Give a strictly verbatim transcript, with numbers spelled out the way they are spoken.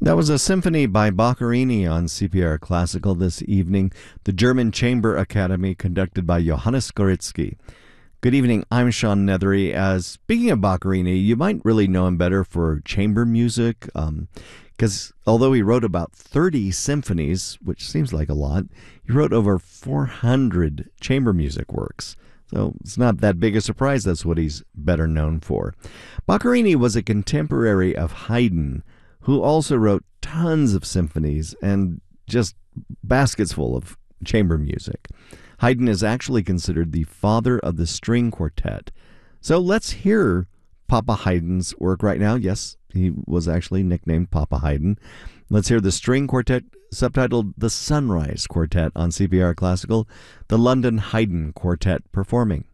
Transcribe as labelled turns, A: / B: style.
A: That was a symphony by Boccherini on C P R Classical this evening, the German Chamber Academy conducted by Johannes Gorizki. Good evening, I'm Sean Nethery. As speaking of Boccherini, you might really know him better for chamber music, because um, although he wrote about thirty symphonies, which seems like a lot, he wrote over four hundred chamber music works. So it's not that big a surprise that's what he's better known for. Boccherini was a contemporary of Haydn, who also wrote tons of symphonies and just baskets full of chamber music. Haydn is actually considered the father of the string quartet. So let's hear Papa Haydn's work right now. Yes, he was actually nicknamed Papa Haydn. Let's hear the string quartet subtitled The Sunrise Quartet on C P R Classical, the London Haydn Quartet performing.